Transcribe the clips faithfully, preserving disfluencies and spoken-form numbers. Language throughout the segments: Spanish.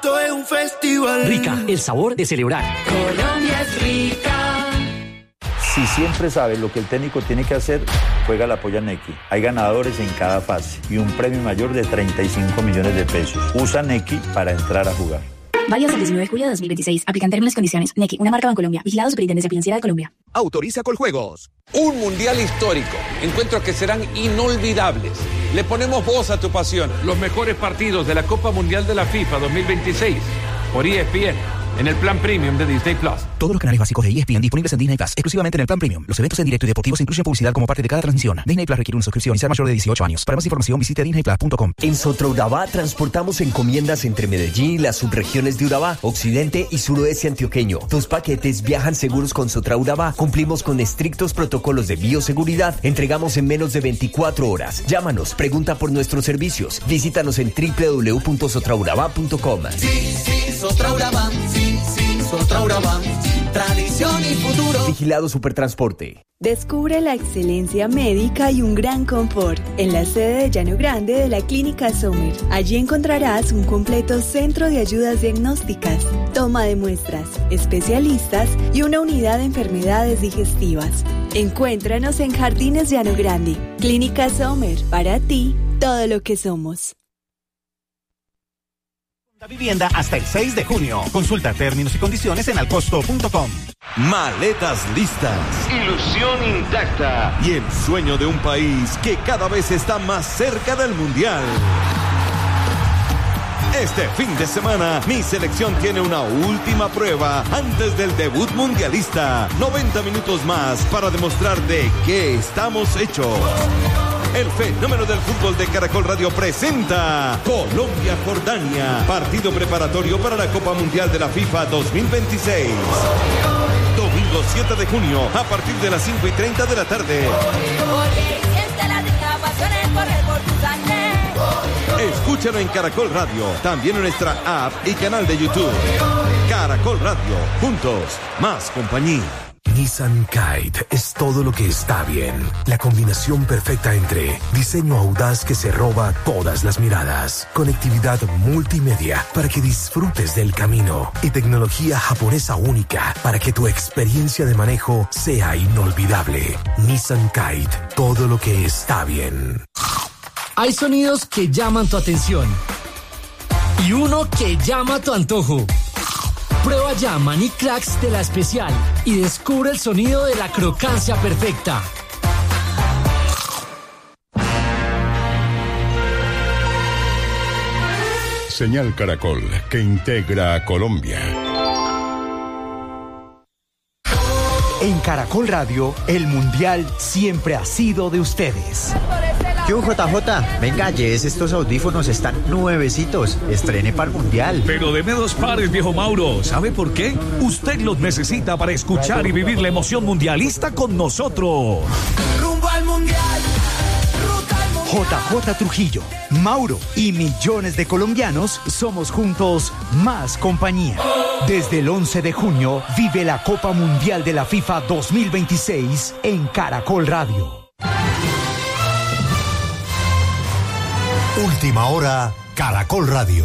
Esto es un festival. Rica, el sabor de celebrar. Colombia es rica. Si siempre sabes lo que el técnico tiene que hacer, juega la polla Nequi. Hay ganadores en cada fase y un premio mayor de treinta y cinco millones de pesos. Usa Nequi para entrar a jugar. Válido hasta el diecinueve de julio de dos mil veintiséis. Aplican términos y condiciones. Nequi, una marca Bancolombia. Vigilado Superintendencia Financiera de Colombia. Autoriza Coljuegos. Un mundial histórico. Encuentros que serán inolvidables. Le ponemos voz a tu pasión. Los mejores partidos de la Copa Mundial de la FIFA dos mil veintiséis. Por E S P N. En el plan premium de Disney Plus. Todos los canales básicos de E S P N disponibles en Disney Plus, exclusivamente en el plan premium. Los eventos en directo y deportivos incluyen publicidad como parte de cada transmisión. Disney Plus requiere una suscripción y ser mayor de dieciocho años. Para más información visite disney plus punto com. En Sotraurabá transportamos encomiendas entre Medellín y las subregiones de Urabá, occidente y suroeste antioqueño. Tus paquetes viajan seguros con Sotraurabá. Cumplimos con estrictos protocolos de bioseguridad. Entregamos en menos de veinticuatro horas. Llámanos, pregunta por nuestros servicios. Visítanos en doble u doble u doble u punto sotraurabá punto com. Sí, sí, Sotraurabá. Sí, sí, Sotraurabá. Tradición y futuro. Vigilado Supertransporte. Descubre la excelencia médica y un gran confort en la sede de Llano Grande de la Clínica Sommer. Allí encontrarás un completo centro de ayudas diagnósticas, toma de muestras, especialistas y una unidad de enfermedades digestivas. Encuéntranos en Jardines Llano Grande. Clínica Sommer, para ti, todo lo que somos. La vivienda hasta el seis de junio. Consulta términos y condiciones en alcosto punto com. Maletas listas. Ilusión intacta. Y el sueño de un país que cada vez está más cerca del Mundial. Este fin de semana, mi selección tiene una última prueba antes del debut mundialista. noventa minutos más para demostrar de qué estamos hechos. El fenómeno del fútbol de Caracol Radio presenta Colombia-Jordania, partido preparatorio para la Copa Mundial de la FIFA dos mil veintiséis. Domingo siete de junio, a partir de las cinco y treinta de la tarde. Escúchalo en Caracol Radio, también en nuestra app y canal de YouTube. Caracol Radio, juntos, más compañía. Nissan Kite es todo lo que está bien. La combinación perfecta entre diseño audaz que se roba todas las miradas, conectividad multimedia para que disfrutes del camino y tecnología japonesa única para que tu experiencia de manejo sea inolvidable. Nissan Kite, todo lo que está bien. Hay sonidos que llaman tu atención y uno que llama tu antojo. Prueba ya Maní Cracks de La Especial y descubre el sonido de la crocancia perfecta. Señal Caracol, que integra a Colombia. En Caracol Radio, el Mundial siempre ha sido de ustedes. ¿Qué hubo, J J? Venga, llévese estos audífonos, están nuevecitos. Estrene para el Mundial. Pero deme dos pares, viejo Mauro. ¿Sabe por qué? Usted los necesita para escuchar y vivir la emoción mundialista con nosotros. Rumbo al Mundial. J J Trujillo, Mauro y millones de colombianos somos juntos más compañía. Desde el once de junio vive la Copa Mundial de la FIFA dos mil veintiséis en Caracol Radio. Última hora, Caracol Radio.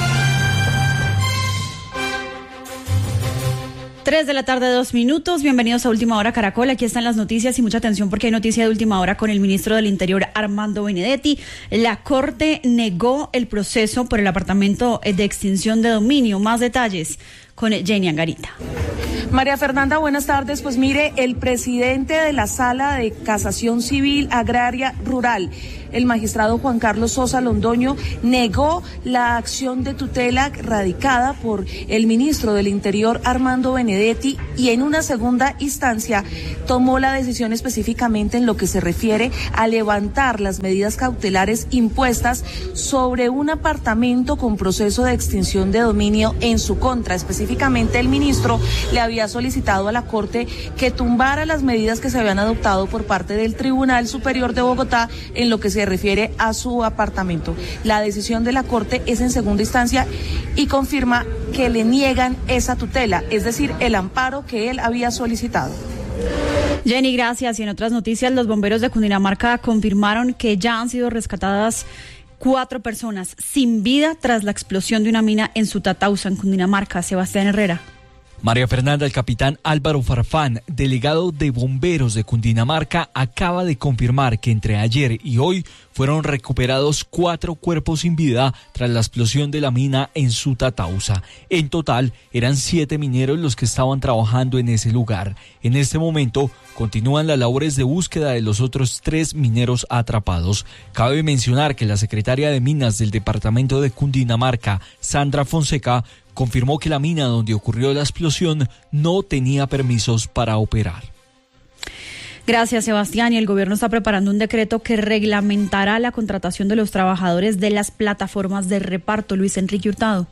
Tres de la tarde, dos minutos. Bienvenidos a Última Hora Caracol. Aquí están las noticias y mucha atención porque hay noticia de última hora con el ministro del Interior, Armando Benedetti. La Corte negó el proceso por el apartamento de extinción de dominio. Más detalles con Jenny Angarita. María Fernanda, buenas tardes. Pues mire, el presidente de la Sala de Casación Civil Agraria Rural, el magistrado Juan Carlos Sosa Londoño, negó la acción de tutela radicada por el ministro del Interior, Armando Benedetti, y en una segunda instancia tomó la decisión específicamente en lo que se refiere a levantar las medidas cautelares impuestas sobre un apartamento con proceso de extinción de dominio en su contra. Específicamente, el ministro le había solicitado a la Corte que tumbara las medidas que se habían adoptado por parte del Tribunal Superior de Bogotá en lo que se refiere a su apartamento. La decisión de la Corte es en segunda instancia y confirma que le niegan esa tutela, es decir, el amparo que él había solicitado. Jenny, gracias. Y en otras noticias, los bomberos de Cundinamarca confirmaron que ya han sido rescatadas Cuatro personas sin vida tras la explosión de una mina en Sutatausa, en Cundinamarca. Sebastián Herrera. María Fernanda, el capitán Álvaro Farfán, delegado de bomberos de Cundinamarca, acaba de confirmar que entre ayer y hoy fueron recuperados cuatro cuerpos sin vida tras la explosión de la mina en Sutatausa. En total, eran siete mineros los que estaban trabajando en ese lugar. En este momento, continúan las labores de búsqueda de los otros tres mineros atrapados. Cabe mencionar que la secretaria de Minas del departamento de Cundinamarca, Sandra Fonseca, confirmó que la mina donde ocurrió la explosión no tenía permisos para operar. Gracias, Sebastián. Y el gobierno está preparando un decreto que reglamentará la contratación de los trabajadores de las plataformas de reparto. Luis Enrique Hurtado.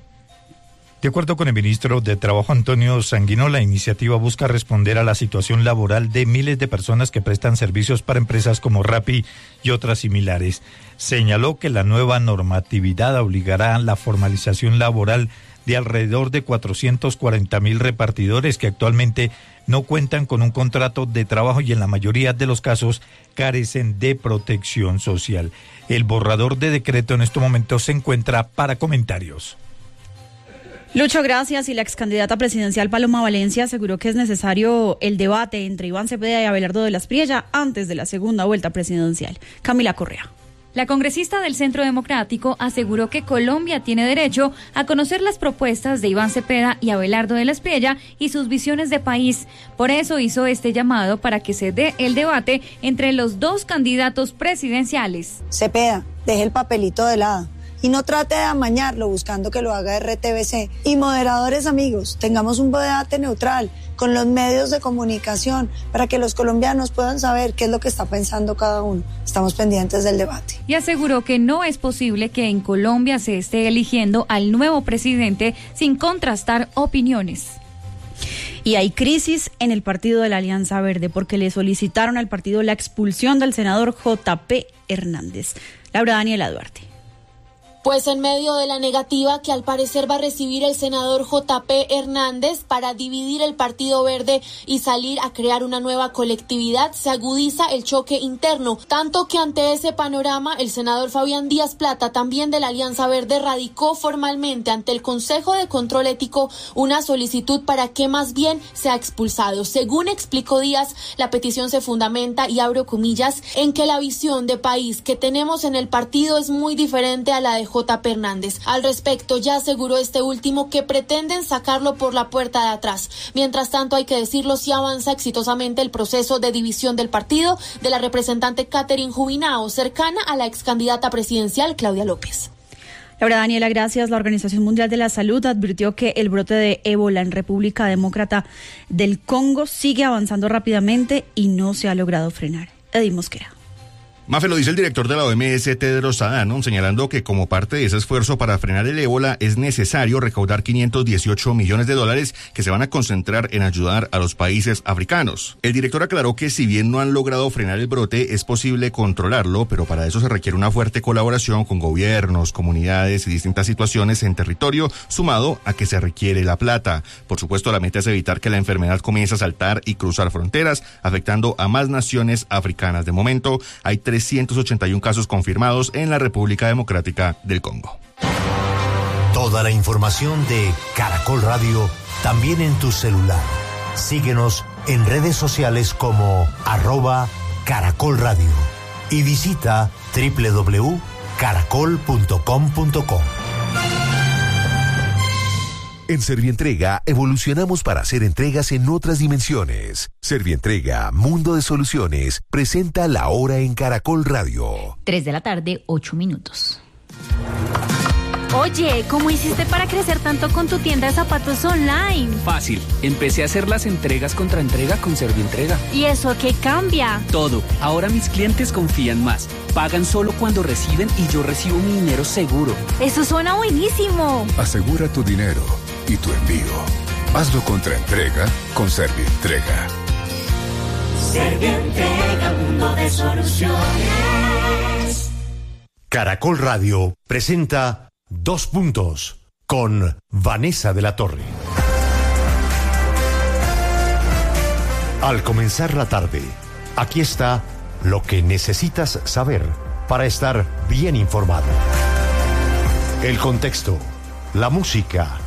De acuerdo con el ministro de Trabajo, Antonio Sanguino, la iniciativa busca responder a la situación laboral de miles de personas que prestan servicios para empresas como Rappi y otras similares. Señaló que la nueva normatividad obligará a la formalización laboral de alrededor de cuatrocientos cuarenta mil repartidores que actualmente no cuentan con un contrato de trabajo y en la mayoría de los casos carecen de protección social. El borrador de decreto en este momento se encuentra para comentarios. Lucho, gracias. Y la excandidata presidencial Paloma Valencia aseguró que es necesario el debate entre Iván Cepeda y Abelardo de la Espriella antes de la segunda vuelta presidencial. Camila Correa. La congresista del Centro Democrático aseguró que Colombia tiene derecho a conocer las propuestas de Iván Cepeda y Abelardo de la Espriella y sus visiones de país. Por eso hizo este llamado para que se dé el debate entre los dos candidatos presidenciales. Cepeda, deje el papelito de lado y no trate de amañarlo buscando que lo haga R T V C. Y moderadores amigos, tengamos un debate neutral con los medios de comunicación para que los colombianos puedan saber qué es lo que está pensando cada uno. Estamos pendientes del debate. Y aseguró que no es posible que en Colombia se esté eligiendo al nuevo presidente sin contrastar opiniones. Y hay crisis en el partido de la Alianza Verde porque le solicitaron al partido la expulsión del senador J P Hernández. Laura Daniela Duarte. Pues en medio de la negativa que al parecer va a recibir el senador J P Hernández para dividir el Partido Verde y salir a crear una nueva colectividad, se agudiza el choque interno, tanto que ante ese panorama el senador Fabián Díaz Plata, también de la Alianza Verde, radicó formalmente ante el Consejo de Control Ético una solicitud para que más bien sea expulsado. Según explicó Díaz, la petición se fundamenta, y abro comillas, en que la visión de país que tenemos en el partido es muy diferente a la de J P Hernández. Al respecto, ya aseguró este último que pretenden sacarlo por la puerta de atrás. Mientras tanto, hay que decirlo, si avanza exitosamente el proceso de división del partido de la representante Catherine Jubinao, cercana a la excandidata presidencial Claudia López. Laura Daniela, gracias. La Organización Mundial de la Salud advirtió que el brote de ébola en República Demócrata del Congo sigue avanzando rápidamente y no se ha logrado frenar. Edith Mosquera. Mafe, lo dice el director de la O M S, Tedros Adhanom, señalando que como parte de ese esfuerzo para frenar el ébola es necesario recaudar quinientos dieciocho millones de dólares que se van a concentrar en ayudar a los países africanos. El director aclaró que si bien no han logrado frenar el brote, es posible controlarlo, pero para eso se requiere una fuerte colaboración con gobiernos, comunidades y distintas situaciones en territorio, sumado a que se requiere la plata. Por supuesto, la meta es evitar que la enfermedad comience a saltar y cruzar fronteras, afectando a más naciones africanas. De momento, hay tres trescientos ochenta y uno casos confirmados en la República Democrática del Congo. Toda la información de Caracol Radio también en tu celular. Síguenos en redes sociales como arroba Caracol Radio y visita doble u doble u doble u punto caracol punto com punto co. En Servientrega evolucionamos para hacer entregas en otras dimensiones. Servientrega, Mundo de Soluciones, presenta La Hora en Caracol Radio. tres de la tarde, ocho minutos. Oye, ¿cómo hiciste para crecer tanto con tu tienda de zapatos online? Fácil, empecé a hacer las entregas contra entrega con Servientrega. ¿Y eso qué cambia? Todo, ahora mis clientes confían más. Pagan solo cuando reciben y yo recibo mi dinero seguro. Eso suena buenísimo. Asegura tu dinero y tu envío. Hazlo contra entrega con Servientrega. Servientrega, mundo de soluciones. Caracol Radio presenta Dos Puntos con Vanessa de la Torre. Al comenzar la tarde, aquí está lo que necesitas saber para estar bien informado. El contexto, la música,